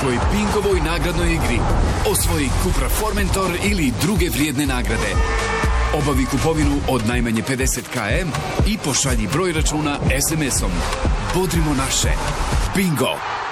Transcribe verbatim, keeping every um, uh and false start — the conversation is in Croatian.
svakoj Bingovoj nagradnoj igri osvoji Cupra Formentor ili druge vrijedne nagrade. Obavi kupovinu od najmanje pedeset kilograma i pošalji broj računa es em esom. Bodrimo naše. Bingo!